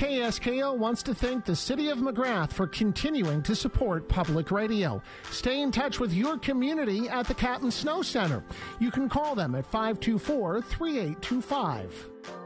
KSKO wants to thank the City of McGrath for continuing to support public radio. Stay in touch with your community at the Captain Snow Center. You can call them at 524-3825.